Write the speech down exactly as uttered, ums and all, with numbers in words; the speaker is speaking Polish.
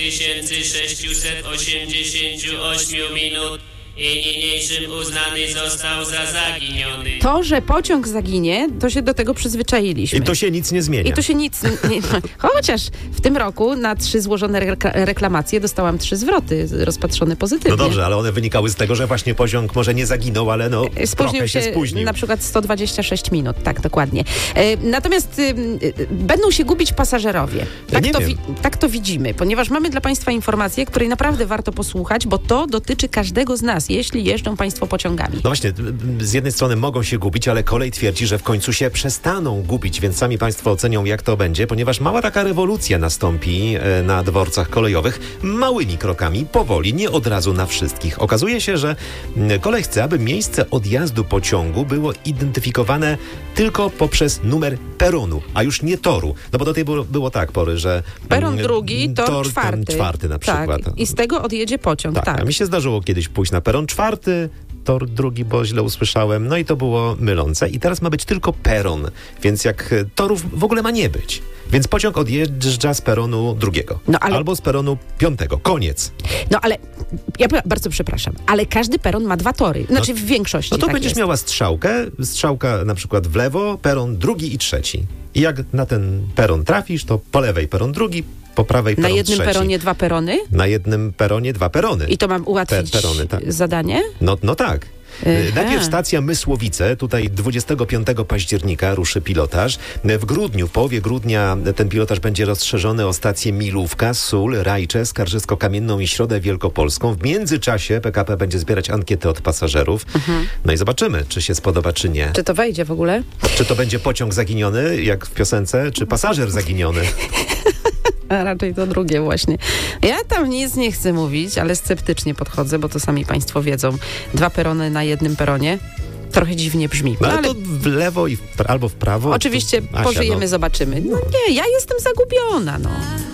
tysięcy sześćset osiemdziesiąt osiem minut i niniejszym uznany został za zaginiony. To, że pociąg zaginie, to się do tego przyzwyczailiśmy. I to się nic nie zmienia. I to się nic nie... Chociaż w tym roku na trzy złożone re- reklamacje dostałam trzy zwroty rozpatrzone pozytywnie. No dobrze, ale one wynikały z tego, że właśnie pociąg może nie zaginął, ale no Spóźnił trochę się, się spóźnił. na przykład sto dwadzieścia sześć minut, tak, dokładnie. E, natomiast e, e, będą się gubić pasażerowie. Tak, Ja to nie wi- wiem. tak to widzimy, ponieważ mamy dla Państwa informację, której naprawdę warto posłuchać, bo to dotyczy każdego z nas, jeśli jeżdżą Państwo pociągami. No właśnie, z jednej strony mogą się gubić, ale kolej twierdzi, że w końcu się przestaną gubić, więc sami Państwo ocenią, jak to będzie, ponieważ mała taka rewolucja nastąpi e, na dworcach kolejowych małymi krokami, powoli, nie od razu na wszystkich. Okazuje się, że mm, kolej chce, aby miejsce odjazdu pociągu było identyfikowane tylko poprzez numer peronu, a już nie toru. No bo do tej było, było tak pory, że... Peron mm, drugi, tor, tor czwarty. Tam czwarty na przykład. Tak, i z tego odjedzie pociąg, Tak, tak. a mi się zdarzyło kiedyś pójść na peron czwarty, tor drugi, bo źle usłyszałem, no i to było mylące. I teraz ma być tylko peron, więc jak e, torów w ogóle ma nie być. Więc pociąg odjeżdża z peronu drugiego, No, ale- albo z peronu piątego. Koniec. No ale, ja p- bardzo przepraszam, ale każdy peron ma dwa tory. Znaczy w większości No to tak będziesz jest. miała strzałkę, strzałka na przykład w lewo, peron drugi i trzeci. I jak na ten peron trafisz, to po lewej peron drugi, po prawej Na peron jednym trzeci. peronie dwa perony? Na jednym peronie dwa perony. I to mam ułatwić Te perony, tak. zadanie? No, no tak. Aha. Najpierw stacja Mysłowice, tutaj dwudziestego piątego października ruszy pilotaż. W grudniu, w połowie grudnia ten pilotaż będzie rozszerzony o stację Milówka, Sól, Rajcze, Skarżysko-Kamienną i Środę Wielkopolską. W międzyczasie P K P będzie zbierać ankiety od pasażerów. Mhm. No i zobaczymy, czy się spodoba, czy nie. Czy to wejdzie w ogóle? Czy to będzie pociąg zaginiony, jak w piosence, czy pasażer zaginiony? A raczej to drugie właśnie. Ja tam nic nie chcę mówić, ale sceptycznie podchodzę, bo to sami Państwo wiedzą. Dwa perony na jednym peronie. Trochę dziwnie brzmi. No ale, ale to w lewo i w, albo w prawo. oczywiście to, Asia, pożyjemy, no. zobaczymy. No nie, ja jestem zagubiona, no.